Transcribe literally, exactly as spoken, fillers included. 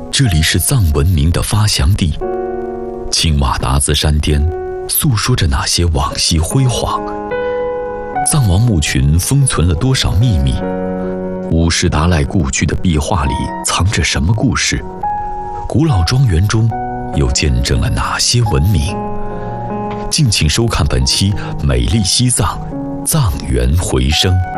这里是藏文明的发祥地，青瓦达孜山巅诉说着哪些往昔辉煌？藏王墓群封存了多少秘密？五世达赖故居的壁画里藏着什么故事？古老庄园中又见证了哪些文明？敬请收看本期《美丽西藏，藏园回声》。